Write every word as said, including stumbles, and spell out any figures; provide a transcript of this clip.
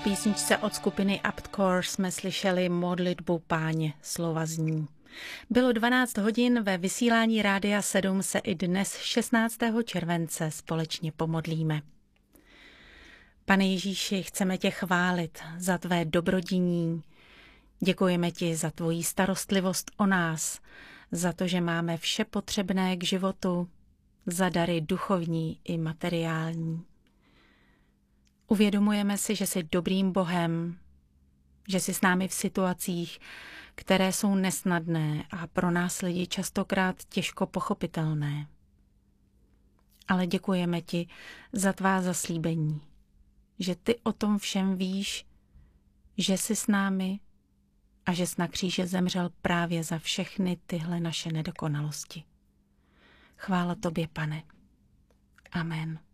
písničce od skupiny Aptcore jsme slyšeli Modlitbu Páně, slova zní. Bylo dvanáct hodin, ve vysílání Rádia sedm se i dnes šestnáctého července společně pomodlíme. Pane Ježíši, chceme tě chválit za tvé dobrodiní. Děkujeme ti za tvoji starostlivost o nás, za to, že máme vše potřebné k životu, za dary duchovní i materiální. Uvědomujeme si, že jsi dobrým Bohem, že jsi s námi v situacích, které jsou nesnadné a pro nás lidi častokrát těžko pochopitelné. Ale děkujeme ti za tvá zaslíbení, že ty o tom všem víš, že jsi s námi a že jsi na kříži zemřel právě za všechny tyhle naše nedokonalosti. Chvála tobě, Pane. Amen.